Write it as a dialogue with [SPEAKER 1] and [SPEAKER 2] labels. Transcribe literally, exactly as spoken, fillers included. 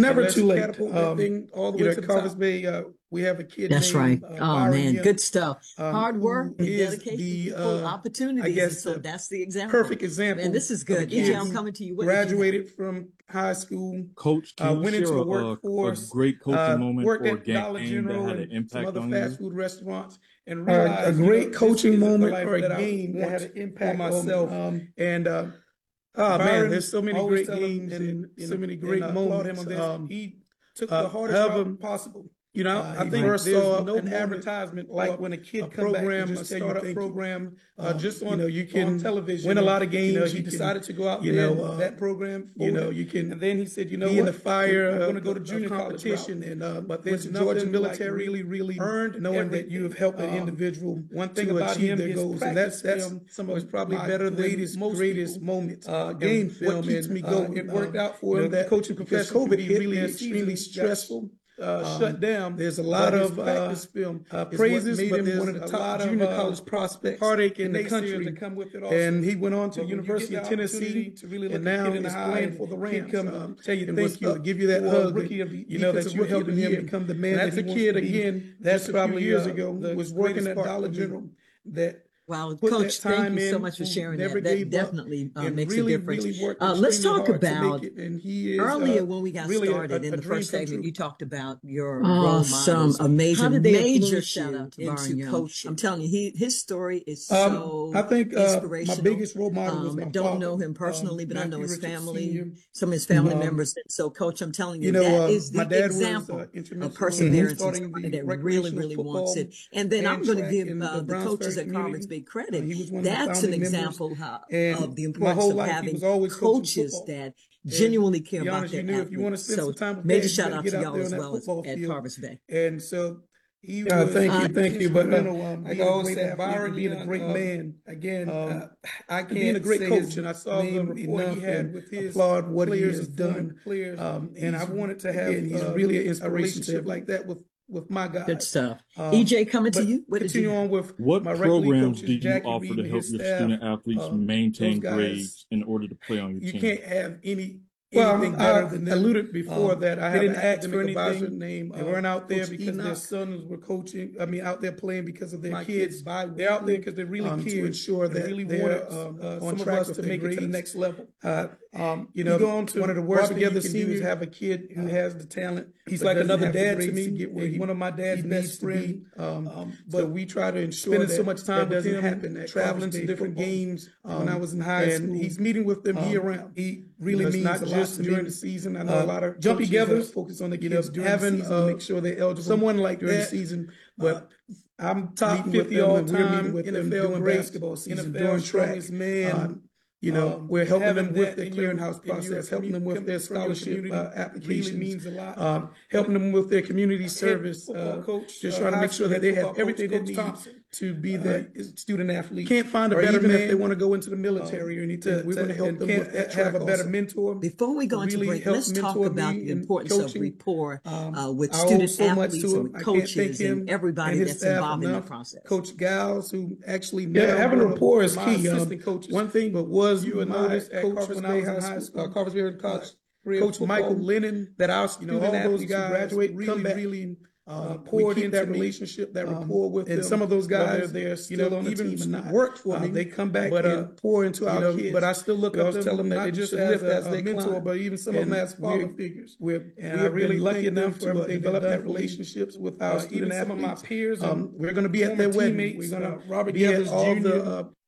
[SPEAKER 1] never
[SPEAKER 2] let's
[SPEAKER 1] too late.
[SPEAKER 2] catapult that
[SPEAKER 1] Um,
[SPEAKER 2] thing all the
[SPEAKER 1] you
[SPEAKER 2] way
[SPEAKER 1] know,
[SPEAKER 2] to the
[SPEAKER 1] Carvers
[SPEAKER 2] top.
[SPEAKER 1] Bay, uh, we have a kid
[SPEAKER 3] That's right.
[SPEAKER 1] named uh,
[SPEAKER 3] Oh
[SPEAKER 1] Byron
[SPEAKER 3] man,
[SPEAKER 1] Young,
[SPEAKER 3] good stuff.
[SPEAKER 1] um,
[SPEAKER 3] Hard work
[SPEAKER 1] who
[SPEAKER 3] and
[SPEAKER 1] is
[SPEAKER 3] dedication
[SPEAKER 1] the,
[SPEAKER 3] equal
[SPEAKER 1] uh, I
[SPEAKER 3] opportunities. And
[SPEAKER 1] guess,
[SPEAKER 3] so
[SPEAKER 1] the
[SPEAKER 3] that's the example.
[SPEAKER 1] perfect example.
[SPEAKER 3] Man, this is
[SPEAKER 1] of a
[SPEAKER 3] good. E J,
[SPEAKER 1] kid
[SPEAKER 3] I'm
[SPEAKER 1] who
[SPEAKER 3] coming to you. What did you have?
[SPEAKER 1] graduated from high school,
[SPEAKER 4] Coach, can
[SPEAKER 1] uh,
[SPEAKER 4] you
[SPEAKER 1] went
[SPEAKER 4] share
[SPEAKER 1] into
[SPEAKER 4] a,
[SPEAKER 1] the
[SPEAKER 4] a, a
[SPEAKER 1] workforce,
[SPEAKER 4] great coaching
[SPEAKER 1] uh,
[SPEAKER 4] moment
[SPEAKER 1] worked
[SPEAKER 4] or a
[SPEAKER 1] at Dollar
[SPEAKER 4] game that
[SPEAKER 1] General
[SPEAKER 4] had an
[SPEAKER 1] and some
[SPEAKER 4] impact
[SPEAKER 1] other
[SPEAKER 4] on
[SPEAKER 1] fast
[SPEAKER 4] you?
[SPEAKER 1] food restaurants, and
[SPEAKER 2] Uh,
[SPEAKER 1] realized
[SPEAKER 2] a
[SPEAKER 1] you know,
[SPEAKER 2] great
[SPEAKER 1] this
[SPEAKER 2] coaching
[SPEAKER 1] isn't the
[SPEAKER 2] moment
[SPEAKER 1] life
[SPEAKER 2] or a
[SPEAKER 1] that I
[SPEAKER 2] game that
[SPEAKER 1] want
[SPEAKER 2] had an
[SPEAKER 1] for
[SPEAKER 2] impact on me.
[SPEAKER 1] myself.
[SPEAKER 2] Um,
[SPEAKER 1] And uh,
[SPEAKER 2] oh man,
[SPEAKER 1] Byron,
[SPEAKER 2] there's so many
[SPEAKER 1] always
[SPEAKER 2] great
[SPEAKER 1] tell him,
[SPEAKER 2] games
[SPEAKER 1] and
[SPEAKER 2] and
[SPEAKER 1] you
[SPEAKER 2] so
[SPEAKER 1] know,
[SPEAKER 2] many
[SPEAKER 1] and
[SPEAKER 2] great
[SPEAKER 1] I applaud
[SPEAKER 2] moments.
[SPEAKER 1] him on this.
[SPEAKER 2] Um,
[SPEAKER 1] He
[SPEAKER 2] took
[SPEAKER 1] uh,
[SPEAKER 2] the hardest
[SPEAKER 1] however,
[SPEAKER 2] route possible.
[SPEAKER 1] you know,
[SPEAKER 2] Uh,
[SPEAKER 1] I
[SPEAKER 2] he
[SPEAKER 1] think
[SPEAKER 2] first
[SPEAKER 1] there's
[SPEAKER 2] saw
[SPEAKER 1] no
[SPEAKER 2] an
[SPEAKER 1] moment
[SPEAKER 2] advertisement
[SPEAKER 1] like
[SPEAKER 2] or
[SPEAKER 1] when a kid
[SPEAKER 2] a
[SPEAKER 1] come back and
[SPEAKER 2] program, a
[SPEAKER 1] just tell you
[SPEAKER 2] startup
[SPEAKER 1] thank you.
[SPEAKER 2] program, uh,
[SPEAKER 1] Um,
[SPEAKER 2] just on
[SPEAKER 1] you know, you
[SPEAKER 2] on
[SPEAKER 1] can
[SPEAKER 2] television.
[SPEAKER 1] win a
[SPEAKER 2] And,
[SPEAKER 1] lot of games.
[SPEAKER 2] You know,
[SPEAKER 1] you
[SPEAKER 2] he
[SPEAKER 1] can,
[SPEAKER 2] decided to go out
[SPEAKER 1] you
[SPEAKER 2] there.
[SPEAKER 1] know,
[SPEAKER 2] And
[SPEAKER 1] uh,
[SPEAKER 2] that program folded.
[SPEAKER 1] you know, you can.
[SPEAKER 2] And then he said, you know
[SPEAKER 1] be
[SPEAKER 2] what?
[SPEAKER 1] in the fire
[SPEAKER 2] I'm going to
[SPEAKER 1] of,
[SPEAKER 2] go to
[SPEAKER 1] of
[SPEAKER 2] junior college
[SPEAKER 1] competition,
[SPEAKER 2] route.
[SPEAKER 1] and uh,
[SPEAKER 2] But
[SPEAKER 1] with
[SPEAKER 2] there's
[SPEAKER 1] the Georgia
[SPEAKER 2] nothing like
[SPEAKER 1] military,
[SPEAKER 2] really, really
[SPEAKER 1] earned knowing that you have
[SPEAKER 2] everything.
[SPEAKER 1] helped an
[SPEAKER 2] Um,
[SPEAKER 1] individual
[SPEAKER 2] One thing
[SPEAKER 1] to
[SPEAKER 2] about
[SPEAKER 1] achieve
[SPEAKER 2] him,
[SPEAKER 1] their
[SPEAKER 2] his
[SPEAKER 1] goals, and
[SPEAKER 2] practice
[SPEAKER 1] that's that's
[SPEAKER 2] film
[SPEAKER 1] some
[SPEAKER 2] was
[SPEAKER 1] of
[SPEAKER 2] probably
[SPEAKER 1] my
[SPEAKER 2] better
[SPEAKER 1] greatest
[SPEAKER 2] than most
[SPEAKER 1] greatest
[SPEAKER 2] people.
[SPEAKER 1] moments.
[SPEAKER 2] Uh,
[SPEAKER 1] And
[SPEAKER 2] game
[SPEAKER 1] what
[SPEAKER 2] film,
[SPEAKER 1] keeps
[SPEAKER 2] and
[SPEAKER 1] me
[SPEAKER 2] uh,
[SPEAKER 1] going.
[SPEAKER 2] it worked
[SPEAKER 1] um,
[SPEAKER 2] out for
[SPEAKER 1] you
[SPEAKER 2] him.
[SPEAKER 1] know, the
[SPEAKER 2] That
[SPEAKER 1] coaching
[SPEAKER 2] because
[SPEAKER 1] profession
[SPEAKER 2] COVID
[SPEAKER 1] can be
[SPEAKER 2] hit
[SPEAKER 1] really
[SPEAKER 2] and
[SPEAKER 1] extremely
[SPEAKER 2] season got
[SPEAKER 1] stressful.
[SPEAKER 2] uh,
[SPEAKER 1] Um,
[SPEAKER 2] shut down.
[SPEAKER 1] There's a lot
[SPEAKER 2] But his
[SPEAKER 1] of uh,
[SPEAKER 2] practice film
[SPEAKER 1] uh,
[SPEAKER 2] is what
[SPEAKER 1] praises,
[SPEAKER 2] made
[SPEAKER 1] but
[SPEAKER 2] him
[SPEAKER 1] there's
[SPEAKER 2] one of the
[SPEAKER 1] a
[SPEAKER 2] top
[SPEAKER 1] lot of
[SPEAKER 2] junior
[SPEAKER 1] uh,
[SPEAKER 2] college prospects,
[SPEAKER 1] heartache in
[SPEAKER 2] and
[SPEAKER 1] the
[SPEAKER 2] naysayers
[SPEAKER 1] country.
[SPEAKER 2] that come with it also.
[SPEAKER 1] And he went on to
[SPEAKER 2] But when you
[SPEAKER 1] University
[SPEAKER 2] get
[SPEAKER 1] of
[SPEAKER 2] the
[SPEAKER 1] Tennessee
[SPEAKER 2] opportunity to really look
[SPEAKER 1] and
[SPEAKER 2] a
[SPEAKER 1] now
[SPEAKER 2] kid in the
[SPEAKER 1] is
[SPEAKER 2] eye
[SPEAKER 1] playing
[SPEAKER 2] and
[SPEAKER 1] for the
[SPEAKER 2] kid
[SPEAKER 1] Rams.
[SPEAKER 2] come
[SPEAKER 1] Um,
[SPEAKER 2] to tell you
[SPEAKER 1] and
[SPEAKER 2] thank
[SPEAKER 1] was,
[SPEAKER 2] you,
[SPEAKER 1] uh, give you that
[SPEAKER 2] for
[SPEAKER 1] hug.
[SPEAKER 2] rookie
[SPEAKER 1] That,
[SPEAKER 2] of the
[SPEAKER 1] you know that
[SPEAKER 2] defensive
[SPEAKER 1] you're
[SPEAKER 2] rookie of
[SPEAKER 1] helping
[SPEAKER 2] the
[SPEAKER 1] him
[SPEAKER 2] year.
[SPEAKER 1] become the
[SPEAKER 2] And
[SPEAKER 1] man that
[SPEAKER 2] that's
[SPEAKER 1] he
[SPEAKER 2] a
[SPEAKER 1] wants
[SPEAKER 2] kid
[SPEAKER 1] to be.
[SPEAKER 2] again.
[SPEAKER 1] That's
[SPEAKER 2] Just a few
[SPEAKER 1] probably
[SPEAKER 2] years
[SPEAKER 1] uh,
[SPEAKER 2] ago
[SPEAKER 1] the
[SPEAKER 2] was working
[SPEAKER 1] greatest
[SPEAKER 2] at
[SPEAKER 1] part
[SPEAKER 2] Dollar
[SPEAKER 1] for me.
[SPEAKER 2] General that
[SPEAKER 3] Wow,
[SPEAKER 2] put
[SPEAKER 3] Coach,
[SPEAKER 2] that
[SPEAKER 3] thank
[SPEAKER 2] time
[SPEAKER 3] you so
[SPEAKER 2] in,
[SPEAKER 3] much for
[SPEAKER 2] who
[SPEAKER 3] sharing
[SPEAKER 2] never
[SPEAKER 3] that. That
[SPEAKER 2] gave up,
[SPEAKER 3] definitely uh,
[SPEAKER 2] and
[SPEAKER 3] makes
[SPEAKER 2] really,
[SPEAKER 3] a difference.
[SPEAKER 2] really worked
[SPEAKER 3] Uh, let's
[SPEAKER 2] extremely
[SPEAKER 3] talk
[SPEAKER 2] hard to make
[SPEAKER 3] about
[SPEAKER 2] it. And he is
[SPEAKER 3] earlier
[SPEAKER 2] uh,
[SPEAKER 3] when we got
[SPEAKER 2] really a,
[SPEAKER 3] started
[SPEAKER 2] a,
[SPEAKER 3] in
[SPEAKER 2] a
[SPEAKER 3] the
[SPEAKER 2] dream
[SPEAKER 3] first
[SPEAKER 2] come
[SPEAKER 3] segment,
[SPEAKER 2] true.
[SPEAKER 3] you talked about your role
[SPEAKER 5] Awesome.
[SPEAKER 3] models.
[SPEAKER 5] A major,
[SPEAKER 3] How did they
[SPEAKER 5] major
[SPEAKER 3] influence
[SPEAKER 5] shout
[SPEAKER 3] you
[SPEAKER 5] out to
[SPEAKER 3] into
[SPEAKER 5] Byron Young.
[SPEAKER 3] coaching? I'm telling you, he his story is
[SPEAKER 2] Um, I
[SPEAKER 3] so
[SPEAKER 2] think uh, my
[SPEAKER 3] inspirational.
[SPEAKER 2] biggest role model was
[SPEAKER 3] Um,
[SPEAKER 2] my
[SPEAKER 3] don't
[SPEAKER 2] father,
[SPEAKER 3] know him
[SPEAKER 2] um,
[SPEAKER 3] personally, but I know
[SPEAKER 2] Matthew
[SPEAKER 3] his
[SPEAKER 2] Richards
[SPEAKER 3] family,
[SPEAKER 2] Senior
[SPEAKER 3] some of his family
[SPEAKER 2] Um,
[SPEAKER 3] members. So, Coach, I'm telling
[SPEAKER 2] you
[SPEAKER 3] you,
[SPEAKER 2] know,
[SPEAKER 3] that
[SPEAKER 2] uh,
[SPEAKER 3] is
[SPEAKER 2] my
[SPEAKER 3] the
[SPEAKER 2] dad was
[SPEAKER 3] example
[SPEAKER 2] uh,
[SPEAKER 3] of
[SPEAKER 2] instrumental in
[SPEAKER 3] perseverance and
[SPEAKER 2] starting
[SPEAKER 3] somebody
[SPEAKER 2] the
[SPEAKER 3] that really,
[SPEAKER 2] recreational
[SPEAKER 3] really wants
[SPEAKER 2] football
[SPEAKER 3] it. And then I'm
[SPEAKER 2] and
[SPEAKER 3] going to
[SPEAKER 2] track
[SPEAKER 3] give
[SPEAKER 2] in
[SPEAKER 3] uh,
[SPEAKER 2] the
[SPEAKER 3] the
[SPEAKER 2] Browns
[SPEAKER 3] coaches
[SPEAKER 2] Ferry
[SPEAKER 3] at Carvers
[SPEAKER 2] community.
[SPEAKER 3] Bay
[SPEAKER 2] Uh,
[SPEAKER 3] credit.
[SPEAKER 2] he was one of the
[SPEAKER 3] That's an
[SPEAKER 2] founding members.
[SPEAKER 3] example how,
[SPEAKER 2] And
[SPEAKER 3] of the
[SPEAKER 2] my
[SPEAKER 3] importance
[SPEAKER 2] whole
[SPEAKER 3] of
[SPEAKER 2] life, he
[SPEAKER 3] having
[SPEAKER 2] was always coaching
[SPEAKER 3] coaches
[SPEAKER 2] football.
[SPEAKER 3] that
[SPEAKER 2] And
[SPEAKER 3] genuinely
[SPEAKER 2] to
[SPEAKER 3] care
[SPEAKER 2] be
[SPEAKER 3] about
[SPEAKER 2] honest, you
[SPEAKER 3] their
[SPEAKER 2] knew if you want to
[SPEAKER 3] athletes.
[SPEAKER 2] spend some
[SPEAKER 3] So,
[SPEAKER 2] time with
[SPEAKER 3] major
[SPEAKER 2] dad, you
[SPEAKER 3] shout
[SPEAKER 2] got to
[SPEAKER 3] out
[SPEAKER 2] get
[SPEAKER 3] to
[SPEAKER 2] out
[SPEAKER 3] y'all
[SPEAKER 2] there on
[SPEAKER 3] as
[SPEAKER 2] that
[SPEAKER 3] well as
[SPEAKER 2] football
[SPEAKER 3] at
[SPEAKER 2] field.
[SPEAKER 3] Carvers Bay.
[SPEAKER 2] And so he
[SPEAKER 1] Uh,
[SPEAKER 2] was
[SPEAKER 1] thank you,
[SPEAKER 2] uh,
[SPEAKER 1] thank you. But uh,
[SPEAKER 2] instrumental. Um,
[SPEAKER 1] like I
[SPEAKER 2] being a
[SPEAKER 1] always
[SPEAKER 2] great
[SPEAKER 1] say,
[SPEAKER 2] athlete,
[SPEAKER 1] Byron
[SPEAKER 2] being a
[SPEAKER 1] Young,
[SPEAKER 2] great
[SPEAKER 1] um,
[SPEAKER 2] man. Again,
[SPEAKER 1] um,
[SPEAKER 2] uh, I can't
[SPEAKER 1] being a great
[SPEAKER 2] say
[SPEAKER 1] coach,
[SPEAKER 2] his
[SPEAKER 1] and I saw the
[SPEAKER 2] name
[SPEAKER 1] rapport
[SPEAKER 2] enough
[SPEAKER 1] he had
[SPEAKER 2] and
[SPEAKER 1] with his
[SPEAKER 2] applaud what he
[SPEAKER 1] players
[SPEAKER 2] has
[SPEAKER 1] and former
[SPEAKER 2] done.
[SPEAKER 1] players.
[SPEAKER 2] Um, and I
[SPEAKER 1] He's
[SPEAKER 2] wanted to have
[SPEAKER 1] again, he's
[SPEAKER 2] uh,
[SPEAKER 1] really an
[SPEAKER 2] a
[SPEAKER 1] inspiration to
[SPEAKER 2] relationship
[SPEAKER 1] everyone.
[SPEAKER 2] like that with with my
[SPEAKER 3] Good
[SPEAKER 2] guys.
[SPEAKER 3] stuff.
[SPEAKER 2] Um,
[SPEAKER 3] E J, coming to
[SPEAKER 2] but
[SPEAKER 3] you. What did you
[SPEAKER 2] continue
[SPEAKER 3] have?
[SPEAKER 2] on with
[SPEAKER 4] What
[SPEAKER 2] my rec league
[SPEAKER 4] programs
[SPEAKER 2] coaches,
[SPEAKER 4] do you
[SPEAKER 2] Jackie
[SPEAKER 4] offer
[SPEAKER 2] Reed
[SPEAKER 4] to
[SPEAKER 2] and
[SPEAKER 4] help
[SPEAKER 2] his
[SPEAKER 4] your
[SPEAKER 2] staff.
[SPEAKER 4] student athletes
[SPEAKER 2] Um, those
[SPEAKER 4] maintain
[SPEAKER 2] guys,
[SPEAKER 4] grades in order to play on your
[SPEAKER 2] you
[SPEAKER 4] team?
[SPEAKER 2] can't have any
[SPEAKER 1] Well,
[SPEAKER 2] anything
[SPEAKER 1] I
[SPEAKER 2] better than them.
[SPEAKER 1] alluded before
[SPEAKER 2] Um,
[SPEAKER 1] that I
[SPEAKER 2] they
[SPEAKER 1] have an
[SPEAKER 2] didn't ask
[SPEAKER 1] academic
[SPEAKER 2] for
[SPEAKER 1] advisor
[SPEAKER 2] anything.
[SPEAKER 1] named
[SPEAKER 2] They
[SPEAKER 1] uh,
[SPEAKER 2] weren't out there
[SPEAKER 1] Coach
[SPEAKER 2] because their
[SPEAKER 1] Enoch.
[SPEAKER 2] sons were coaching.
[SPEAKER 1] I mean, out there playing because of their
[SPEAKER 2] My
[SPEAKER 1] kids.
[SPEAKER 2] kids bi
[SPEAKER 1] They're out there
[SPEAKER 2] weekly
[SPEAKER 1] because they really
[SPEAKER 2] um,
[SPEAKER 1] care
[SPEAKER 2] to ensure
[SPEAKER 1] and
[SPEAKER 2] that
[SPEAKER 1] really
[SPEAKER 2] they're
[SPEAKER 1] wanted
[SPEAKER 2] um,
[SPEAKER 1] uh,
[SPEAKER 2] on
[SPEAKER 1] some of
[SPEAKER 2] track
[SPEAKER 1] us
[SPEAKER 2] with
[SPEAKER 1] to
[SPEAKER 2] their
[SPEAKER 1] make it to the
[SPEAKER 2] grades.
[SPEAKER 1] next level.
[SPEAKER 2] Uh,
[SPEAKER 1] Um,
[SPEAKER 2] you
[SPEAKER 1] you
[SPEAKER 2] know,
[SPEAKER 1] go on to
[SPEAKER 2] one of the
[SPEAKER 1] Barbara
[SPEAKER 2] worst things you
[SPEAKER 1] Together
[SPEAKER 2] can do
[SPEAKER 1] Senior.
[SPEAKER 2] is have a kid who has the talent.
[SPEAKER 1] He's
[SPEAKER 2] but
[SPEAKER 1] like
[SPEAKER 2] doesn't
[SPEAKER 1] another
[SPEAKER 2] have the
[SPEAKER 1] dad to
[SPEAKER 2] grades
[SPEAKER 1] me.
[SPEAKER 2] to get where
[SPEAKER 1] He's
[SPEAKER 2] he,
[SPEAKER 1] one of my dad's
[SPEAKER 2] he
[SPEAKER 1] best
[SPEAKER 2] needs to be.
[SPEAKER 1] friend.
[SPEAKER 2] Um,
[SPEAKER 1] Um,
[SPEAKER 2] so
[SPEAKER 1] so
[SPEAKER 2] we try to ensure
[SPEAKER 1] spending
[SPEAKER 2] that
[SPEAKER 1] so much time
[SPEAKER 2] that
[SPEAKER 1] with
[SPEAKER 2] doesn't
[SPEAKER 1] him,
[SPEAKER 2] happen. At
[SPEAKER 1] traveling
[SPEAKER 2] Carvers
[SPEAKER 1] to
[SPEAKER 2] Bay
[SPEAKER 1] different
[SPEAKER 2] football.
[SPEAKER 1] games
[SPEAKER 2] Um,
[SPEAKER 1] when I was in high
[SPEAKER 2] and
[SPEAKER 1] school.
[SPEAKER 2] he's meeting with them
[SPEAKER 1] Um,
[SPEAKER 2] year round.
[SPEAKER 1] He
[SPEAKER 2] Really
[SPEAKER 1] you know, it's
[SPEAKER 2] means
[SPEAKER 1] not
[SPEAKER 2] a lot
[SPEAKER 1] just
[SPEAKER 2] to me.
[SPEAKER 1] during the season. I know
[SPEAKER 2] Uh,
[SPEAKER 1] a lot of
[SPEAKER 2] jump
[SPEAKER 1] coaches
[SPEAKER 2] togethers,
[SPEAKER 1] that
[SPEAKER 2] focus on the
[SPEAKER 1] you know,
[SPEAKER 2] kids during
[SPEAKER 1] having
[SPEAKER 2] the season
[SPEAKER 1] uh,
[SPEAKER 2] to make sure they're eligible
[SPEAKER 1] someone like
[SPEAKER 2] during
[SPEAKER 1] that.
[SPEAKER 2] the season.
[SPEAKER 1] But
[SPEAKER 2] Uh,
[SPEAKER 1] I'm
[SPEAKER 2] top
[SPEAKER 1] meeting with
[SPEAKER 2] fifty
[SPEAKER 1] them,
[SPEAKER 2] all
[SPEAKER 1] and we're meeting
[SPEAKER 2] time
[SPEAKER 1] with
[SPEAKER 2] N
[SPEAKER 1] them
[SPEAKER 2] F L
[SPEAKER 1] doing
[SPEAKER 2] great,
[SPEAKER 1] basketball season,
[SPEAKER 2] N F L
[SPEAKER 1] doing track.
[SPEAKER 2] strongest man.
[SPEAKER 1] Um, you know,
[SPEAKER 2] Um,
[SPEAKER 1] we're helping them
[SPEAKER 2] having
[SPEAKER 1] with
[SPEAKER 2] that
[SPEAKER 1] their
[SPEAKER 2] in your-
[SPEAKER 1] clearinghouse
[SPEAKER 2] in your
[SPEAKER 1] process, helping them with
[SPEAKER 2] commu-
[SPEAKER 1] their
[SPEAKER 2] from your
[SPEAKER 1] scholarship
[SPEAKER 2] community
[SPEAKER 1] uh, applications,
[SPEAKER 2] really means a lot.
[SPEAKER 1] um, helping them with their community
[SPEAKER 2] Head
[SPEAKER 1] service,
[SPEAKER 2] football
[SPEAKER 1] uh,
[SPEAKER 2] coach,
[SPEAKER 1] just
[SPEAKER 2] uh,
[SPEAKER 1] trying to
[SPEAKER 2] high
[SPEAKER 1] make sure
[SPEAKER 2] school
[SPEAKER 1] that
[SPEAKER 2] head
[SPEAKER 1] they have
[SPEAKER 2] football
[SPEAKER 1] everything
[SPEAKER 2] coach,
[SPEAKER 1] they
[SPEAKER 2] Coach
[SPEAKER 1] need
[SPEAKER 2] Thompson,
[SPEAKER 1] to be
[SPEAKER 2] uh,
[SPEAKER 1] the
[SPEAKER 2] is student athlete.
[SPEAKER 1] can't find a
[SPEAKER 2] Or
[SPEAKER 1] better
[SPEAKER 2] even
[SPEAKER 1] man
[SPEAKER 2] if they want
[SPEAKER 1] to go into the military
[SPEAKER 2] um,
[SPEAKER 1] or anything.
[SPEAKER 2] to-
[SPEAKER 1] We're
[SPEAKER 2] to-
[SPEAKER 1] going to help
[SPEAKER 2] and
[SPEAKER 1] them
[SPEAKER 2] can't
[SPEAKER 1] with that
[SPEAKER 2] have
[SPEAKER 1] track
[SPEAKER 2] a better
[SPEAKER 1] also.
[SPEAKER 2] mentor.
[SPEAKER 3] Before we go into
[SPEAKER 2] really
[SPEAKER 3] break,
[SPEAKER 2] helped
[SPEAKER 3] let's talk
[SPEAKER 2] mentor
[SPEAKER 3] about
[SPEAKER 2] me
[SPEAKER 3] the
[SPEAKER 2] in
[SPEAKER 3] importance of
[SPEAKER 2] coaching.
[SPEAKER 3] rapport
[SPEAKER 2] Um,
[SPEAKER 3] uh, with
[SPEAKER 2] I owe
[SPEAKER 3] student
[SPEAKER 2] so much
[SPEAKER 3] athletes
[SPEAKER 2] to
[SPEAKER 3] and
[SPEAKER 2] him.
[SPEAKER 3] with
[SPEAKER 2] I can't thank
[SPEAKER 3] coaches and
[SPEAKER 2] him
[SPEAKER 3] everybody
[SPEAKER 2] and his
[SPEAKER 3] that's
[SPEAKER 2] staff
[SPEAKER 3] involved in the
[SPEAKER 2] enough.
[SPEAKER 3] process.
[SPEAKER 2] Coach Giles, who actually
[SPEAKER 1] Yeah,
[SPEAKER 2] now
[SPEAKER 1] having
[SPEAKER 2] one of
[SPEAKER 1] rapport is
[SPEAKER 2] my
[SPEAKER 1] key. Um,
[SPEAKER 2] assistant coaches.
[SPEAKER 1] one thing, but was
[SPEAKER 2] You would
[SPEAKER 1] my
[SPEAKER 2] notice at
[SPEAKER 1] coach
[SPEAKER 2] Carvers
[SPEAKER 1] when I
[SPEAKER 2] Bay
[SPEAKER 1] was in
[SPEAKER 2] High
[SPEAKER 1] high
[SPEAKER 2] School,
[SPEAKER 1] school,
[SPEAKER 2] uh, Carvers Bay College,
[SPEAKER 1] uh, Coach Michael
[SPEAKER 2] football,
[SPEAKER 1] Lennon,
[SPEAKER 2] that our
[SPEAKER 1] you know,
[SPEAKER 2] student
[SPEAKER 1] all those
[SPEAKER 2] athletes who
[SPEAKER 1] guys
[SPEAKER 2] graduate
[SPEAKER 1] really,
[SPEAKER 2] come back,
[SPEAKER 1] really
[SPEAKER 2] uh,
[SPEAKER 1] uh,
[SPEAKER 2] poured
[SPEAKER 1] we keep that
[SPEAKER 2] into me,
[SPEAKER 1] relationship, that
[SPEAKER 2] um,
[SPEAKER 1] rapport with
[SPEAKER 2] and
[SPEAKER 1] them.
[SPEAKER 2] some of those
[SPEAKER 1] whether
[SPEAKER 2] guys,
[SPEAKER 1] they're
[SPEAKER 2] you
[SPEAKER 1] still
[SPEAKER 2] know,
[SPEAKER 1] on the
[SPEAKER 2] even
[SPEAKER 1] team or not,
[SPEAKER 2] worked for
[SPEAKER 1] uh,
[SPEAKER 2] me,
[SPEAKER 1] they come back
[SPEAKER 2] but,
[SPEAKER 1] and
[SPEAKER 2] uh,
[SPEAKER 1] pour into
[SPEAKER 2] you
[SPEAKER 1] our
[SPEAKER 2] know,
[SPEAKER 1] kids.
[SPEAKER 2] but I still look
[SPEAKER 1] We
[SPEAKER 2] up
[SPEAKER 1] always
[SPEAKER 2] to
[SPEAKER 1] tell them that
[SPEAKER 2] not
[SPEAKER 1] they
[SPEAKER 2] just
[SPEAKER 1] just
[SPEAKER 2] as
[SPEAKER 1] lift
[SPEAKER 2] a,
[SPEAKER 1] as
[SPEAKER 2] a
[SPEAKER 1] they
[SPEAKER 2] mentor,
[SPEAKER 1] climb.
[SPEAKER 2] but even some of
[SPEAKER 1] And
[SPEAKER 2] them as father
[SPEAKER 1] we're-
[SPEAKER 2] figures.
[SPEAKER 1] We're,
[SPEAKER 2] And
[SPEAKER 1] we're
[SPEAKER 2] I really
[SPEAKER 1] really
[SPEAKER 2] thank
[SPEAKER 1] lucky
[SPEAKER 2] them
[SPEAKER 1] enough
[SPEAKER 2] for
[SPEAKER 1] to uh,
[SPEAKER 2] everything they've
[SPEAKER 1] develop
[SPEAKER 2] done
[SPEAKER 1] that
[SPEAKER 2] for me.
[SPEAKER 1] relationships with our
[SPEAKER 2] Uh,
[SPEAKER 1] student
[SPEAKER 2] even some of my
[SPEAKER 1] athletes.
[SPEAKER 2] peers
[SPEAKER 1] Um,
[SPEAKER 2] and
[SPEAKER 1] we're going to be at
[SPEAKER 2] former
[SPEAKER 1] their wedding.
[SPEAKER 2] teammates,
[SPEAKER 1] We're going
[SPEAKER 2] uh,
[SPEAKER 1] to
[SPEAKER 2] Robert
[SPEAKER 1] be at
[SPEAKER 2] Evans
[SPEAKER 1] all
[SPEAKER 2] Junior,
[SPEAKER 1] the uh,